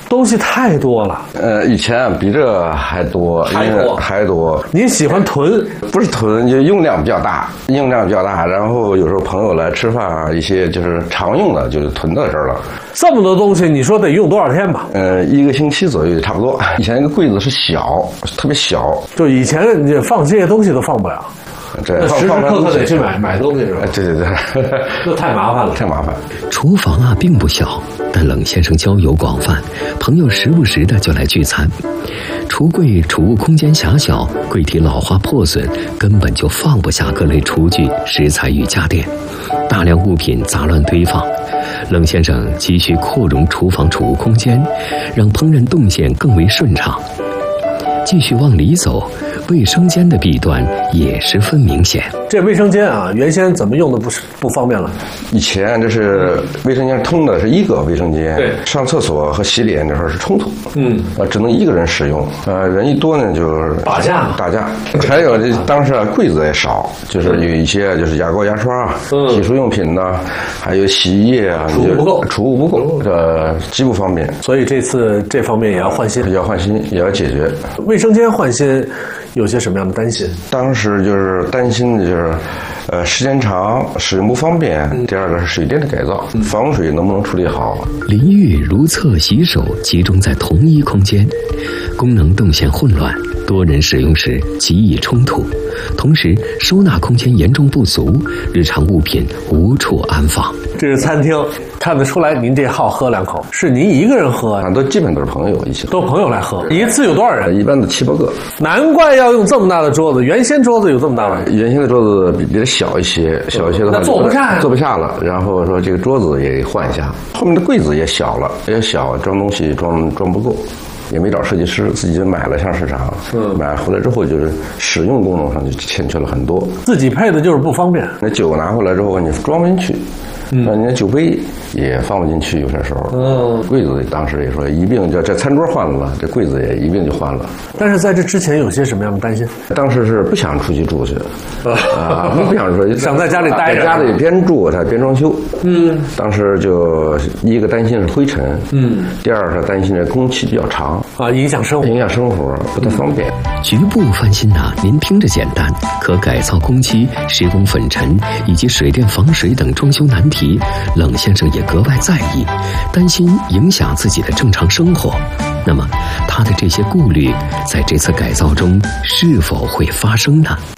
东西太多了。 以前比这还多，还多。 您喜欢囤？ 不是囤，就用量比较大，然后有时候朋友来吃饭啊，一些就是常用的，就是囤到这儿了。 这么多东西，你说得用多少天吧 ？1个星期左右差不多。以前那个柜子是小，特别小， 就以前你放这些东西都放不了。 这时时刻刻得去买东西是吧？ 对， 那太麻烦了， 太麻烦。 厨房啊并不小，但冷先生交友广泛，朋友时不时的就来聚餐。橱柜储物空间狭小，柜体老化破损，根本就放不下各类厨具、食材与家电，大量物品杂乱堆放。冷先生急需扩容厨房储物空间，让烹饪动线更为顺畅。继续往里走，卫生间的弊端也十分明显。 这卫生间啊，原先怎么用的不方便了？ 以前这是卫生间通的是一个卫生间，对，上厕所和洗脸这块是冲突，只能一个人使用，人一多呢就是打架。 还有这当时柜子也少，就是有一些就是牙膏、牙刷、洗漱用品呐，还有洗衣液啊，储物不够，极不方便。 所以这次这方面也要换新， 也要解决。 卫生间换新有些什么样的担心？ 当时就是担心的就是时间长，使用不方便。第二个是水电的改造，防水能不能处理好？ 淋浴、如厕、洗手集中在同一空间，功能动线混乱，多人使用时极易冲突。同时，收纳空间严重不足，日常物品无处安放。 这是餐厅，看得出来您这好喝2口，是您一个人喝啊？基本都是朋友一起， 都朋友来喝。一次有多少人？ 一般的7、8个。 难怪要用这么大的桌子，原先桌子有这么大吗？ 原先的桌子比这小一些的话， 那坐不下了。然后说这个桌子也换一下，后面的柜子也小了，装东西装不够。也没找设计师，自己就买了，上市场。买回来之后就是使用功能上就欠缺了很多。 自己配的就是不方便。 那酒拿回来之后你装不进去，那你的酒杯也放不进去，有些时候。柜子当时也说一并这餐桌换了，这柜子也一并就换了。 但是在这之前有些什么样的担心？ 当时是不想出去住去，不想说想在家里待着， 在家里边住它边装修。当时就一个担心是灰尘，第二是担心这工期比较长影响生活不太方便。 局部翻新呢，您听着简单，可改造工期、施工粉尘以及水电防水等装修难题，冷先生也格外在意，担心影响自己的正常生活。那么他的这些顾虑在这次改造中是否会发生呢？